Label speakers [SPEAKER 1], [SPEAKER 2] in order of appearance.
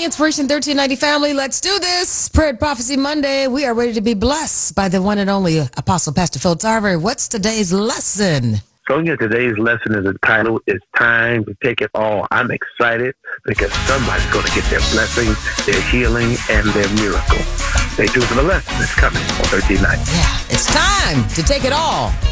[SPEAKER 1] morning, Inspiration 1390 family. Let's do this. Prayer and Prophecy Monday. We are ready to be blessed by the one and only Apostle Pastor Phil Tarver. What's today's lesson?
[SPEAKER 2] So yeah, today's lesson is entitled, It's Time to Take It All. I'm excited because somebody's going to get their blessing, their healing, and their miracle. Stay tuned for the lesson. It's coming on 1390.
[SPEAKER 1] Yeah, it's time to take it all.